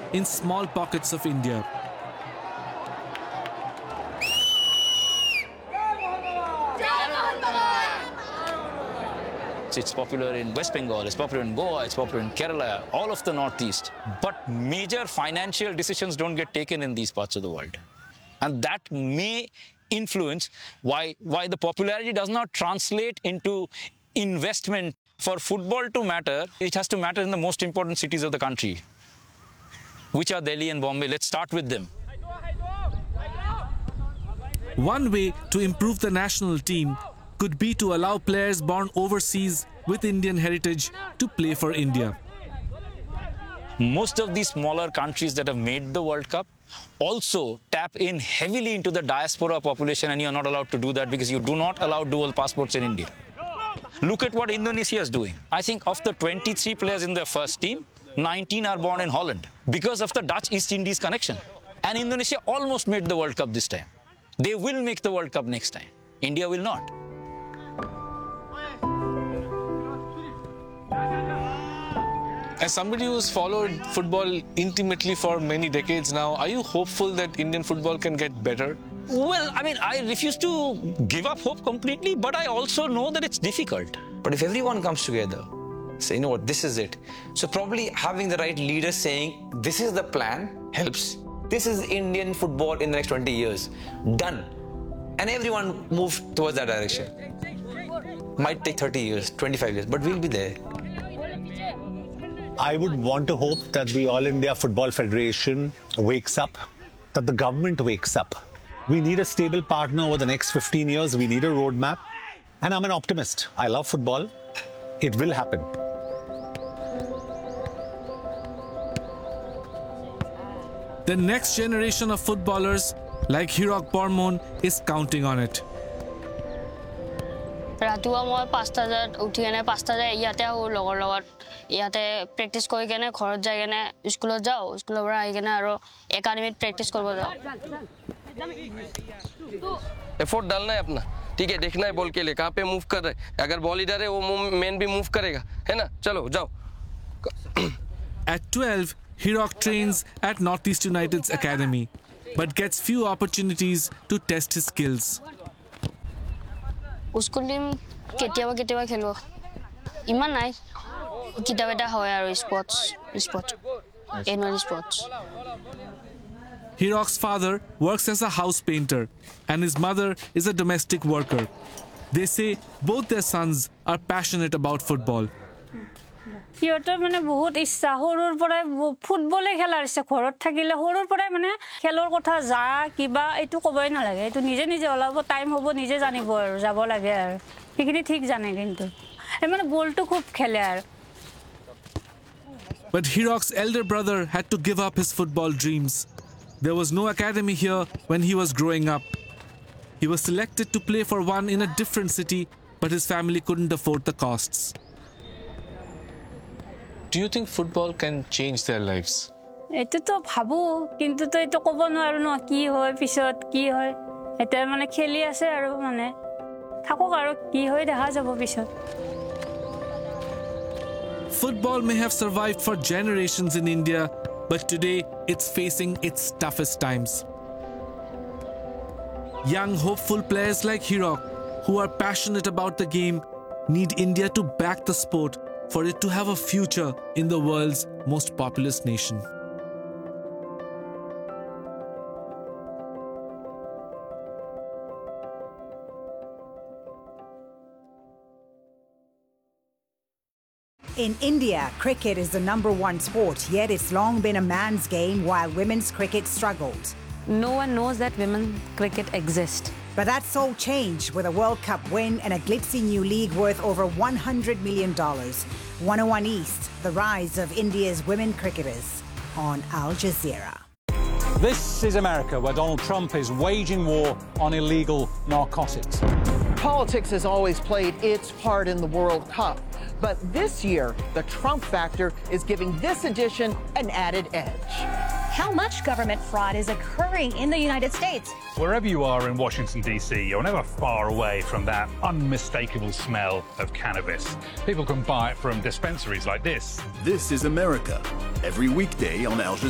in small pockets of India. It's popular in West Bengal, it's popular in Goa, it's popular in Kerala, all of the Northeast. But major financial decisions don't get taken in these parts of the world. And that may influence why the popularity does not translate into investment. For football to matter, it has to matter in the most important cities of the country, which are Delhi and Bombay. Let's start with them. One way to improve the national team could be to allow players born overseas with Indian heritage to play for India. Most of these smaller countries that have made the World Cup also tap in heavily into the diaspora population, and you're not allowed to do that because you do not allow dual passports in India. Look at what Indonesia is doing. I think of the 23 players in their first team, 19 are born in Holland because of the Dutch East Indies connection. And Indonesia almost made the World Cup this time. They will make the World Cup next time. India will not. As somebody who's followed football intimately for many decades now, are you hopeful that Indian football can get better? Well, I mean, I refuse to give up hope completely, but I also know that it's difficult. But if everyone comes together, say, you know what, this is it. So probably having the right leaders saying, this is the plan, helps. This is Indian football in the next 20 years. Done. And everyone move towards that direction. Might take 30 years, 25 years, but we'll be there. I would want to hope that the All India Football Federation wakes up, that the government wakes up. We need a stable partner over the next 15 years. We need a roadmap. And I'm an optimist. I love football. It will happen. The next generation of footballers like Hirok Bormon is counting on it. ৰাতিপুৱা মই 5টা বজাত উঠি কেনে 5টা বজাত ইয়াতে আহোঁ লগৰ লগত ইয়াতে প্ৰেক্টিছ কৰি কেনে ঘৰত যাই কেনে স্কুলত যাওঁ স্কুলৰ পৰা আহি কেনে আৰু একাডেমিত প্ৰেক্টিছ কৰিব যাওঁ एफर्ट डालना है अपना ठीक है देखना है बॉल के लिए कहाँ पे मूव कर रहे हैं अगर बॉल इधर है वो मैन भी मूव करेगा है ना चलो जाओ At 12, Hirok trains at Northeast United's academy, but gets few opportunities to test his skills. School team কেতিয়াবা কেতিয়াবা খেলো ইমান নাই কিতাব এটা হয় আৰু sports annual sports Hirok's father works as a house painter and his mother is a domestic worker. They say both their sons are passionate about football. সিহঁতৰ মানে বহুত ইচ্ছা সৰুৰ পৰাই ফুটবলে খেলাৰ ইচ্ছা ঘৰত থাকিলে সৰুৰ পৰাই মানে খেলৰ কথা যা কিবা এইটো ক'বই নালাগে এইটো নিজে নিজে ওলাব টাইম হ'ব নিজে জানিব আৰু যাব লাগে আৰু সেইখিনি ঠিক জানে কিন্তু মানে বলটো খুব খেলে আৰু But Hirok's elder brother had to give up his football dreams. There was no academy here when he was growing up. He was selected to play for one in a different city, but his family couldn't afford the costs. Do you think football can change their lives? এইটো তো ভাবো কিন্তু তো এইটো ক'ব নোৱাৰো ন কি হয় পিছত কি হয় এটা মানে খেলি আছে আৰু মানে থাকক আৰু কি হয় দেখা যাব পিছত Football may have survived for generations in India, but today it's facing its toughest times. Young, hopeful players like Hirok, who are passionate about the game, need India to back the sport for it to have a future in the world's most populous nation. In India, cricket is the #1 sport, yet it's long been a man's game while women's cricket struggled. No one knows that women's cricket exists. But that's all changed with a World Cup win and a glitzy new league worth over $100 million. 101 East, the rise of India's women cricketers on Al Jazeera. This is America, where Donald Trump is waging war on illegal narcotics. Politics has always played its part in the World Cup. But this year, the Trump factor is giving this edition an added edge. How much government fraud is occurring in the United States? Wherever you are in Washington, D.C., you're never far away from that unmistakable smell of cannabis. People can buy it from dispensaries like this. This is America, every weekday on Al Jazeera.